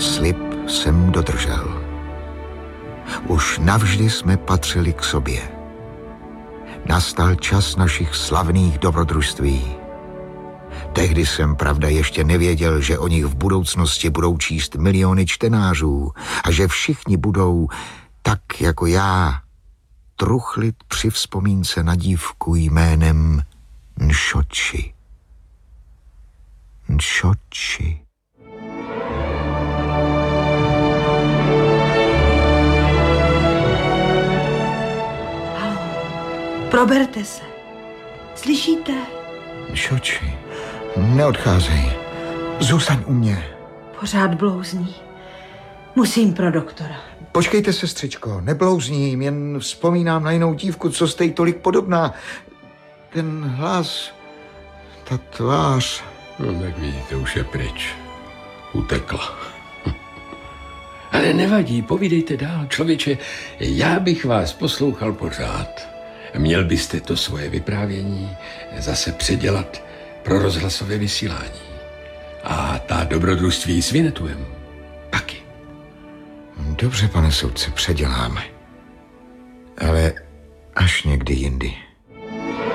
Slib jsem dodržel. Už navždy jsme patřili k sobě. Nastal čas našich slavných dobrodružství. Tehdy jsem, pravda, ještě nevěděl, že o nich v budoucnosti budou číst miliony čtenářů a že všichni budou, tak jako já, truchlit při vzpomínce na dívku jménem Nšoči. Nšoči. Proberte se. Slyšíte? Nšoči, neodcházej. Zůstaň u mě. Pořád blouzní. Musím pro doktora. Počkejte, sestřičko, neblouzním, jen vzpomínám na jinou dívku, co jste jí tolik podobná. Ten hlas, ta tvář. No tak vidíte, už je pryč. Utekla. Ale nevadí, povídejte dál, člověče. Já bych vás poslouchal pořád. Měl byste to svoje vyprávění zase předělat pro rozhlasové vysílání. A ta dobrodružství s Vinetuem taky. Dobře, pane soudce, předěláme. Ale až někdy jindy.